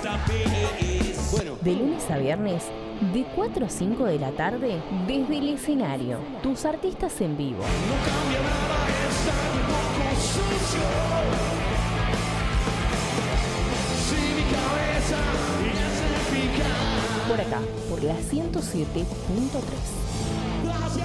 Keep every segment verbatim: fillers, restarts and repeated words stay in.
Bueno. De lunes a viernes, de cuatro a cinco de la tarde, desde el escenario, tus artistas en vivo. No cambia nada, es algo sucio. Si mi cabeza es eficaz. Por acá, por la ciento siete punto tres. Gracias.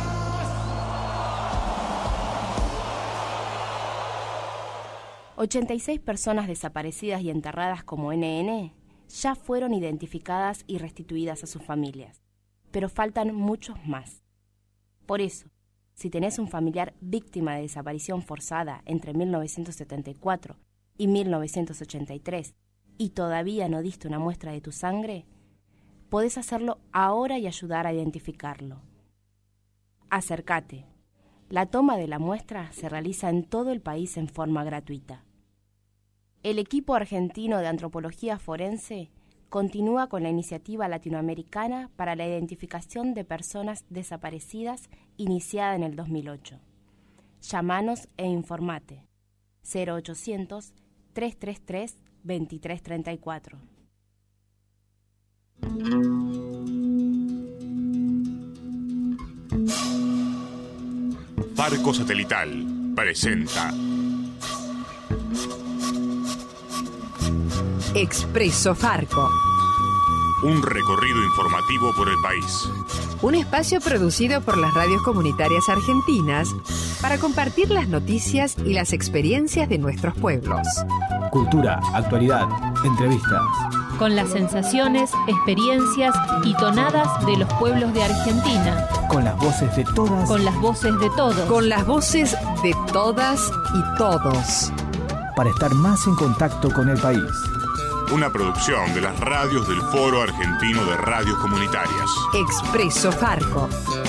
ochenta y seis personas desaparecidas y enterradas como N N ya fueron identificadas y restituidas a sus familias, pero faltan muchos más. Por eso, si tenés un familiar víctima de desaparición forzada entre mil novecientos setenta y cuatro y mil novecientos ochenta y tres y todavía no diste una muestra de tu sangre, podés hacerlo ahora y ayudar a identificarlo. Acércate. La toma de la muestra se realiza en todo el país en forma gratuita. El equipo argentino de antropología forense continúa con la iniciativa latinoamericana para la identificación de personas desaparecidas iniciada en el dos mil ocho. Llámanos e informate. cero ochocientos, trescientos treinta y tres, veintitrés treinta y cuatro. Farco Satelital presenta Expreso Farco. Un recorrido informativo por el país. Un espacio producido por las radios comunitarias argentinas para compartir las noticias y las experiencias de nuestros pueblos. Cultura, actualidad, entrevistas. Con las sensaciones, experiencias y tonadas de los pueblos de Argentina. Con las voces de todas. Con las voces de todos. Con las voces de todas y todos. Para estar más en contacto con el país. Una producción de las radios del Foro Argentino de Radios Comunitarias. Expreso Farco.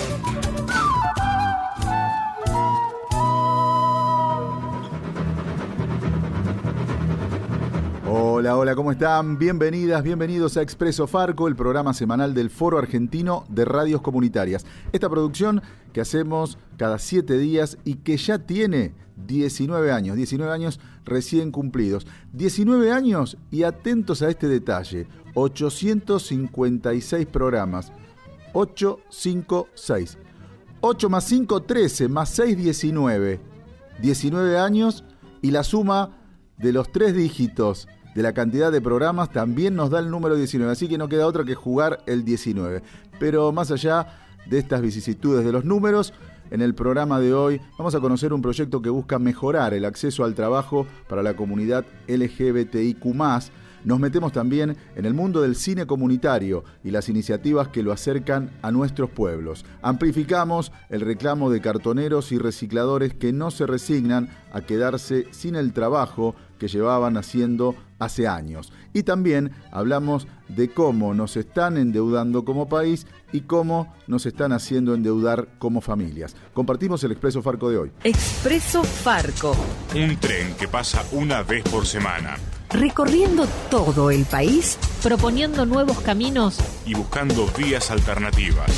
Hola, hola, ¿cómo están? Bienvenidas, bienvenidos a Expreso Farco, el programa semanal del Foro Argentino de Radios Comunitarias. Esta producción que hacemos cada siete días y que ya tiene diecinueve años, diecinueve años recién cumplidos. diecinueve años y atentos a este detalle, ochocientos cincuenta y seis programas. ocho, cinco, seis. ocho más cinco, trece, más seis, diecinueve. diecinueve años y la suma de los tres dígitos de la cantidad de programas también nos da el número diecinueve, así que no queda otra que jugar el diecinueve. Pero más allá de estas vicisitudes de los números, en el programa de hoy vamos a conocer un proyecto que busca mejorar el acceso al trabajo para la comunidad L G B T I Q más. Nos metemos también en el mundo del cine comunitario y las iniciativas que lo acercan a nuestros pueblos. Amplificamos el reclamo de cartoneros y recicladores que no se resignan a quedarse sin el trabajo que llevaban haciendo hace años. Y también hablamos de cómo nos están endeudando como país y cómo nos están haciendo endeudar como familias. Compartimos el Expreso Farco de hoy. Expreso Farco. Un tren que pasa una vez por semana. Recorriendo todo el país, proponiendo nuevos caminos y buscando vías alternativas.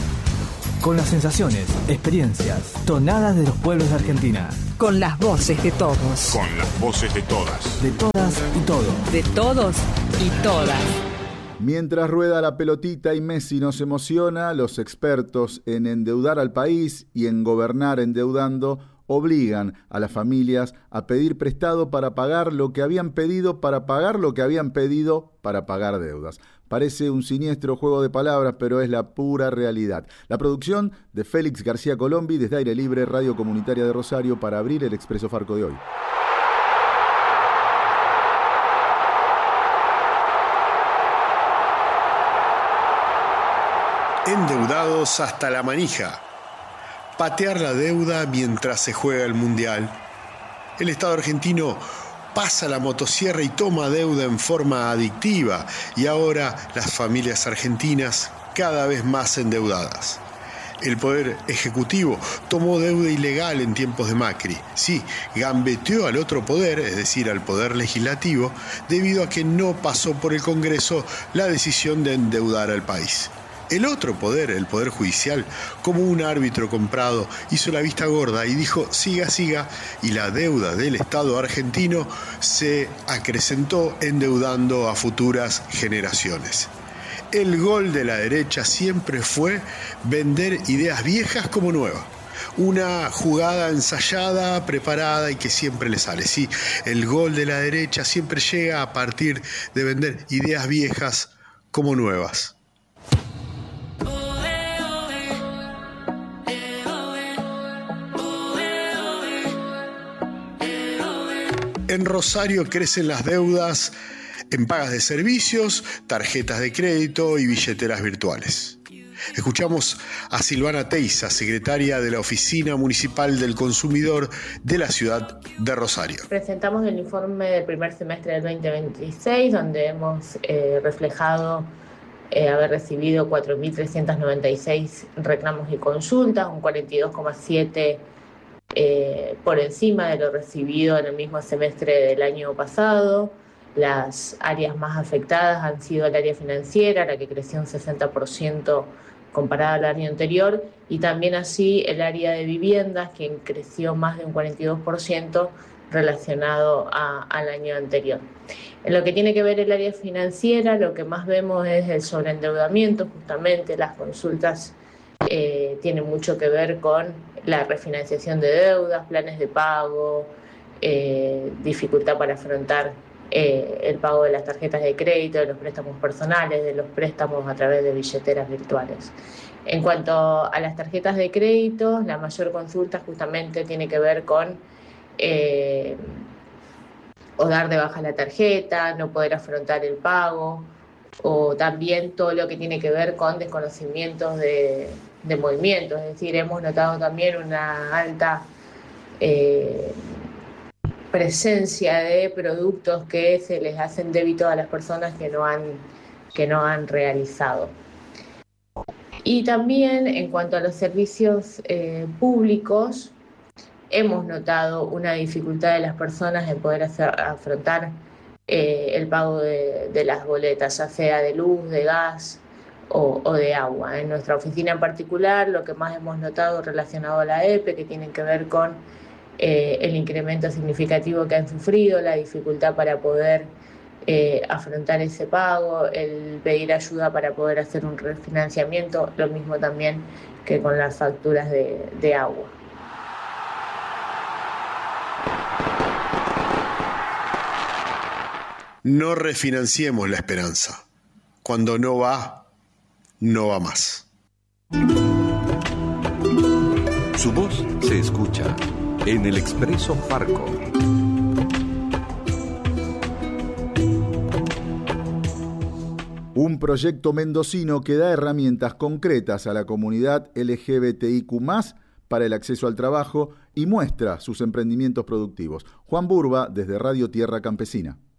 Con las sensaciones, experiencias, tonadas de los pueblos de Argentina. Con las voces de todos. Con las voces de todas. De todas y todos. De todos y todas. Mientras rueda la pelotita y Messi nos emociona, los expertos en endeudar al país y en gobernar endeudando obligan a las familias a pedir prestado para pagar lo que habían pedido, para pagar lo que habían pedido, para pagar deudas. Parece un siniestro juego de palabras, pero es la pura realidad. La producción de Félix García Colombi desde Aire Libre, Radio Comunitaria de Rosario, para abrir el Expreso Farco de hoy. Endeudados hasta la manija. Patear la deuda mientras se juega el Mundial. El Estado argentino pasa la motosierra y toma deuda en forma adictiva, y ahora las familias argentinas cada vez más endeudadas. El Poder Ejecutivo tomó deuda ilegal en tiempos de Macri. Sí, gambeteó al otro poder, es decir, al Poder Legislativo, debido a que no pasó por el Congreso la decisión de endeudar al país. El otro poder, el poder judicial, como un árbitro comprado, hizo la vista gorda y dijo siga, siga, y la deuda del Estado argentino se acrecentó endeudando a futuras generaciones. El gol de la derecha siempre fue vender ideas viejas como nuevas. Una jugada ensayada, preparada y que siempre le sale. Sí, el gol de la derecha siempre llega a partir de vender ideas viejas como nuevas. En Rosario crecen las deudas en pagas de servicios, tarjetas de crédito y billeteras virtuales. Escuchamos a Silvana Teiza, secretaria de la Oficina Municipal del Consumidor de la ciudad de Rosario. Presentamos el informe del primer semestre del veinte veintiséis, donde hemos eh, reflejado eh, haber recibido cuatro mil trescientos noventa y seis reclamos y consultas, un cuarenta y dos coma siete por ciento eh, por encima de lo recibido en el mismo semestre del año pasado. Las áreas más afectadas han sido el área financiera, la que creció un sesenta por ciento comparada al año anterior, y también así el área de viviendas, que creció más de un cuarenta y dos por ciento relacionado a, al año anterior. En lo que tiene que ver el área financiera, lo que más vemos es el sobreendeudamiento. Justamente las consultas eh, tienen mucho que ver con la refinanciación de deudas, planes de pago, eh, dificultad para afrontar Eh, el pago de las tarjetas de crédito, de los préstamos personales, de los préstamos a través de billeteras virtuales. En cuanto a las tarjetas de crédito, la mayor consulta justamente tiene que ver con eh, o dar de baja la tarjeta, no poder afrontar el pago, o también todo lo que tiene que ver con desconocimientos de, de movimientos. Es decir, hemos notado también una alta eh, presencia de productos que se les hacen débito a las personas que no han, que no han realizado. Y también en cuanto a los servicios eh, públicos, hemos notado una dificultad de las personas en poder hacer, afrontar eh, el pago de, de las boletas, ya sea de luz, de gas o, o de agua. En nuestra oficina en particular, lo que más hemos notado relacionado a la E P E, que tienen que ver con Eh, el incremento significativo que han sufrido, la dificultad para poder eh, afrontar ese pago, el pedir ayuda para poder hacer un refinanciamiento, lo mismo también que con las facturas de, de agua. No refinanciemos la esperanza. Cuando no va, no va más. Su voz se escucha en el Expreso Farco. Un proyecto mendocino que da herramientas concretas a la comunidad L G B T I Q más, para el acceso al trabajo y muestra sus emprendimientos productivos. Juan Burba, desde Radio Tierra Campesina.